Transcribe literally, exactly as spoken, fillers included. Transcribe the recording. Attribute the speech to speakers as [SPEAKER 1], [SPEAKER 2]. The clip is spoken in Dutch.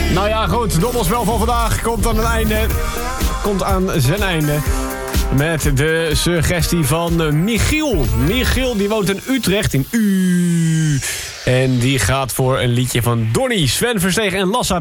[SPEAKER 1] Nou ja, goed. Het dobbelspel van vandaag komt aan een einde. Komt aan zijn einde. Met de suggestie van Michiel. Michiel die woont in Utrecht, in U. En die gaat voor een liedje van Donny, Sven Verstegen en Lassa.